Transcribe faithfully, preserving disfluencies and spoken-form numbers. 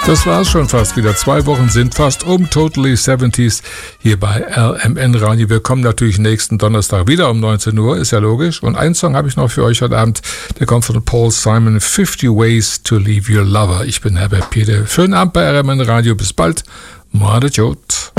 Das war's schon fast wieder. Zwei Wochen sind fast um. Totally siebziger hier bei L M N Radio. Wir kommen natürlich nächsten Donnerstag wieder um neunzehn Uhr, ist ja logisch. Und einen Song habe ich noch für euch heute Abend. Der kommt von Paul Simon, fifty Ways to Leave Your Lover. Ich bin Herbert Peter. Schönen Abend bei L M N Radio. Bis bald. Madet Jod.